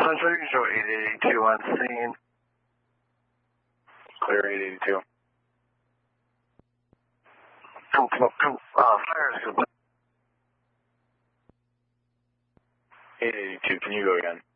Central, you can show 882 on scene. Clear 882. Fire is good. 882, can you go again?